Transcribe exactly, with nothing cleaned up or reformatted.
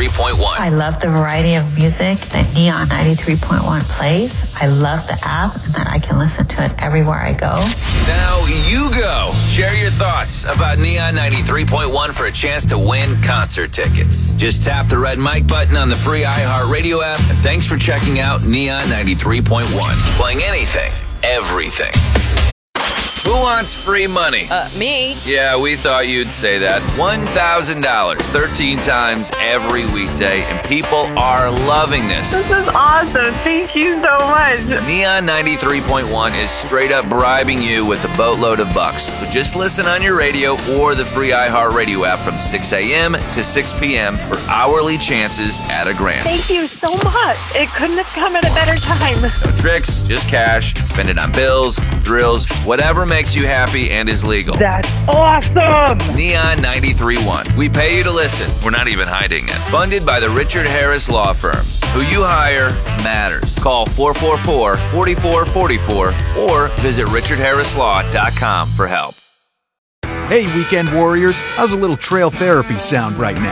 ninety-three point one. I love the variety of music that Neon ninety-three point one plays. I love the app and that I can listen to it everywhere I go. Now you go. Share your thoughts about Neon ninety-three point one for a chance to win concert tickets. Just tap the red mic button on the free iHeartRadio app, and thanks for checking out Neon ninety-three point one. Playing anything, everything. Who wants free money? Uh, me. Yeah, we thought you'd say that. one thousand dollars, thirteen times every weekday, and people are loving this. This is awesome. Thank you so much. Neon ninety-three point one is straight up bribing you with a boatload of bucks. So just listen on your radio or the free iHeartRadio app from six a.m. to six p.m. for hourly chances at a grand. Thank you so much. It couldn't have come at a better time. No tricks, just cash. Spend it on bills, drills, whatever makes you happy and is legal. That's awesome. Neon ninety-three point one. We pay you to listen. We're not even hiding it. Funded by the Richard Harris Law Firm. Who you hire matters. Call four four four, four four four four or visit richard harris law dot com for help. Hey, weekend warriors. How's a little trail therapy sound right now?